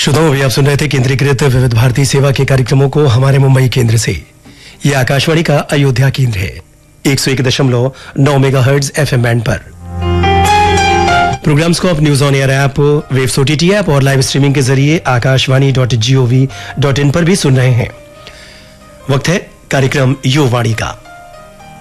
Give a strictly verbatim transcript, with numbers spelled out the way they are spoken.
श्रोताओं, अभी आप सुन रहे थे केंद्रीकृत विविध भारती सेवा के कार्यक्रमों को हमारे मुंबई केंद्र से। यह आकाशवाणी का अयोध्या केंद्र है, एक सौ एक दशमलव नौ मेगाहर्ट्ज एफएम बैंड पर। प्रोग्राम्स को आप news on air app, waves OTT app और लाइव स्ट्रीमिंग के जरिए Akashvani dot G O V dot in पर भी सुन रहे हैं। वक्त है कार्यक्रम युवावाणी का।